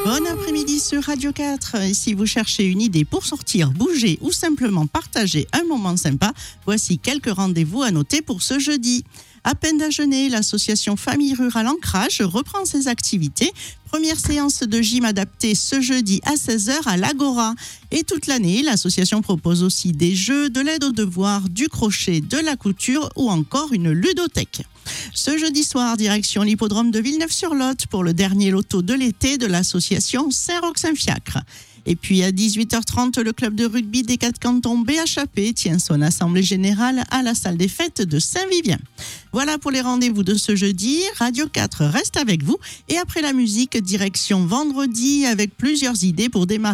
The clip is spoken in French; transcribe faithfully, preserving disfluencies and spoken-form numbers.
Bon après-midi sur Radio quatre. Et si vous cherchez une idée pour sortir, bouger ou simplement partager un moment sympa, voici quelques rendez-vous à noter pour ce jeudi. À Pendagenet, l'association Famille Rurale Ancrage reprend ses activités. Première séance de gym adaptée ce jeudi à seize heures à l'Agora. Et toute l'année, l'association propose aussi des jeux, de l'aide aux devoirs, du crochet, de la couture ou encore une ludothèque. Ce jeudi soir, direction l'hippodrome de Villeneuve-sur-Lot pour le dernier loto de l'été de l'association Saint-Roch-Saint-Fiacre. Et puis à dix-huit heures trente, le club de rugby des quatre cantons B H A P tient son assemblée générale à la salle des fêtes de Saint-Vivien. Voilà pour les rendez-vous de ce jeudi. Radio quatre reste avec vous. Et après la musique, direction vendredi avec plusieurs idées pour démarrer